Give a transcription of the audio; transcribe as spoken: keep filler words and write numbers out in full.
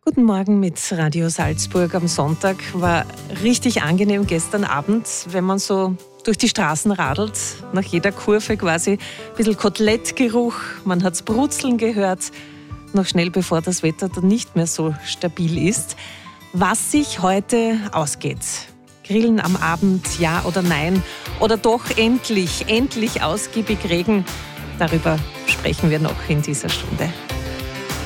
Guten Morgen mit Radio Salzburg am Sonntag. War richtig angenehm gestern Abend, wenn man so durch die Straßen radelt, nach jeder Kurve quasi ein bisschen Kotelettgeruch, man hat's brutzeln gehört, noch schnell bevor das Wetter dann nicht mehr so stabil ist. Was sich heute ausgeht, Grillen am Abend, ja oder nein, oder doch endlich, endlich ausgiebig Regen, darüber sprechen wir noch in dieser Stunde.